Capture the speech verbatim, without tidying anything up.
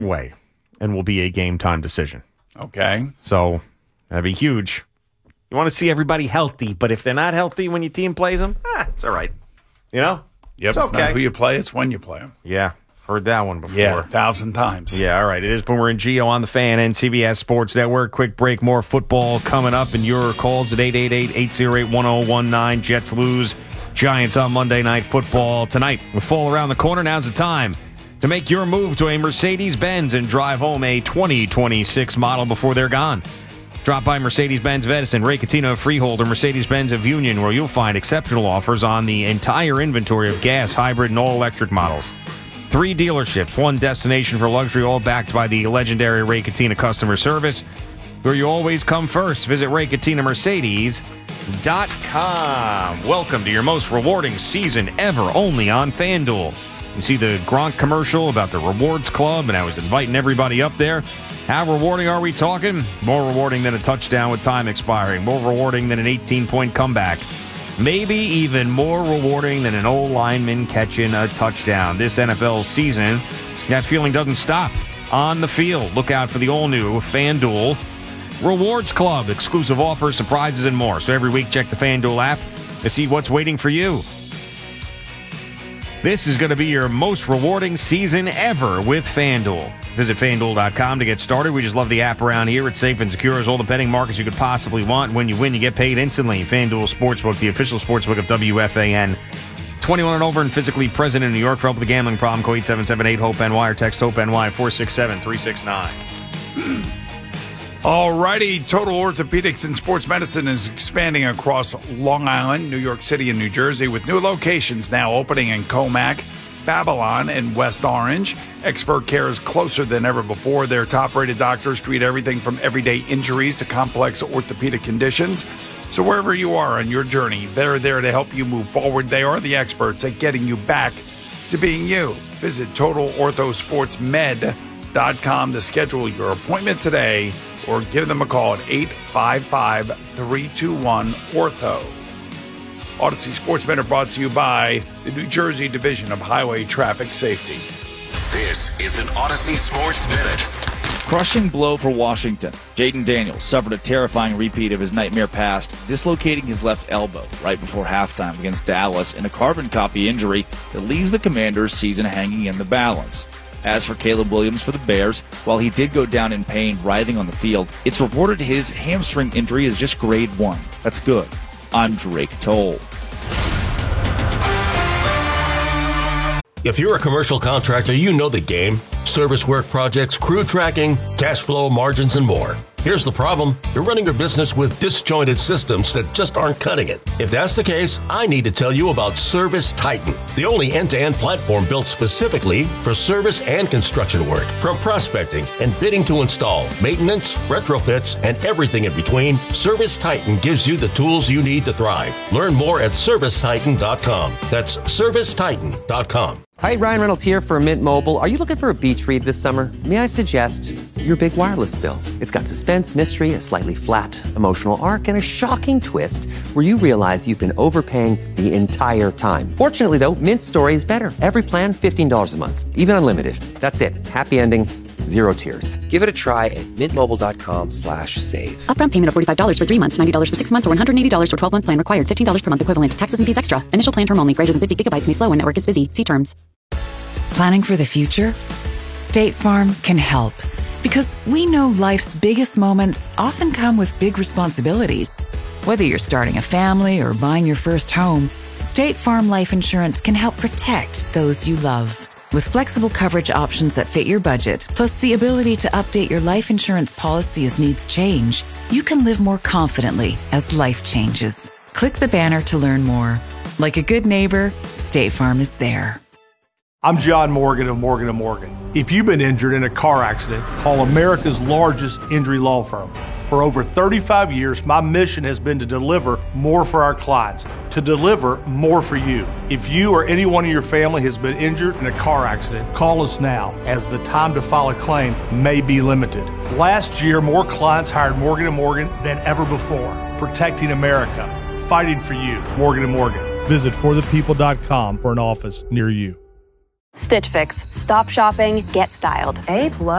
way and will be a game time decision. Okay. So that'd be huge. You want to see everybody healthy, but if they're not healthy when your team plays them, ah, it's all right. You know? Yep, it's it's okay. not who you play, it's when you play them. Yeah, heard that one before. Yeah, a thousand times. Yeah, all right. It is Boomer and Gio on the Fan and C B S Sports Network. Quick break, more football coming up, and your calls at eight eight eight, eight oh eight, one oh one nine. Jets lose. Giants on Monday Night Football tonight. We fall around the corner. Now's the time to make your move to a Mercedes-Benz and drive home a twenty twenty-six model before they're gone. Drop by Mercedes-Benz of Edison, Ray Catino of Freehold, or Mercedes-Benz of Union, where you'll find exceptional offers on the entire inventory of gas, hybrid, and all-electric models. Three dealerships, one destination for luxury, all backed by the legendary Ray Catino customer service, where you always come first. Visit Ray Catino Mercedes dot com. Welcome to your most rewarding season ever, only on FanDuel. You see the Gronk commercial about the Rewards Club, and I was inviting everybody up there. How rewarding are we talking? More rewarding than a touchdown with time expiring. More rewarding than an eighteen-point comeback. Maybe even more rewarding than an old lineman catching a touchdown. This N F L season, that feeling doesn't stop on the field. Look out for the all-new FanDuel Rewards Club. Exclusive offers, surprises, and more. So every week, check the FanDuel app to see what's waiting for you. This is going to be your most rewarding season ever with FanDuel. Visit FanDuel dot com to get started. We just love the app around here. It's safe and secure as all the betting markets you could possibly want. When you win, you get paid instantly. FanDuel Sportsbook, the official sportsbook of W F A N. twenty-one and over and physically present in New York. For help with a gambling problem, call eight seven seven eight hope N Y or text HOPE-NY four six seven, three six nine. All righty. Total Orthopedics and Sports Medicine is expanding across Long Island, New York City, and New Jersey, with new locations now opening in Comac, Babylon, and West Orange. Expert care is closer than ever before. Their top-rated doctors treat everything from everyday injuries to complex orthopedic conditions. So wherever you are on your journey, they're there to help you move forward. They are the experts at getting you back to being you. Visit Total Ortho Sports Med dot com to schedule your appointment today, or give them a call at eight five five, three two one, ortho. Odyssey Sportsmen are brought to you by the New Jersey Division of Highway Traffic Safety. This is an Odyssey Sports Minute. Crushing blow for Washington. Jaden Daniels suffered a terrifying repeat of his nightmare past, dislocating his left elbow right before halftime against Dallas in a carbon copy injury that leaves the Commanders' season hanging in the balance. As for Caleb Williams for the Bears, while he did go down in pain writhing on the field, it's reported his hamstring injury is just grade one. That's good. I'm Drake Toll. If you're a commercial contractor, you know the game. Service work projects, crew tracking, cash flow, margins, and more. Here's the problem. You're running your business with disjointed systems that just aren't cutting it. If that's the case, I need to tell you about Service Titan, the only end-to-end platform built specifically for service and construction work. From prospecting and bidding to install, maintenance, retrofits, and everything in between, Service Titan gives you the tools you need to thrive. Learn more at service titan dot com. That's service titan dot com. Hi, Ryan Reynolds here for Mint Mobile. Are you looking for a beach read this summer? May I suggest your big wireless bill? It's got suspense, mystery, a slightly flat emotional arc, and a shocking twist where you realize you've been overpaying the entire time. Fortunately, though, Mint's story is better. Every plan, fifteen dollars a month, even unlimited. That's it. Happy ending, zero tears. Give it a try at mintmobile.com slash save. Upfront payment of forty-five dollars for three months, ninety dollars for six months, or one hundred eighty dollars for twelve-month plan required. fifteen dollars per month equivalent. Taxes and fees extra. Initial plan term only. Greater than fifty gigabytes may slow when network is busy. See terms. Planning for the future? State Farm can help. Because we know life's biggest moments often come with big responsibilities. Whether you're starting a family or buying your first home, State Farm Life Insurance can help protect those you love. With flexible coverage options that fit your budget, plus the ability to update your life insurance policy as needs change, you can live more confidently as life changes. Click the banner to learn more. Like a good neighbor, State Farm is there. I'm John Morgan of Morgan and Morgan. If you've been injured in a car accident, call America's largest injury law firm. For over thirty-five years, my mission has been to deliver more for our clients, to deliver more for you. If you or anyone in your family has been injured in a car accident, call us now, as the time to file a claim may be limited. Last year, more clients hired Morgan and Morgan than ever before, protecting America, fighting for you. Morgan and Morgan. Visit for the people dot com for an office near you. Stitch Fix. Stop shopping, get styled. A plus.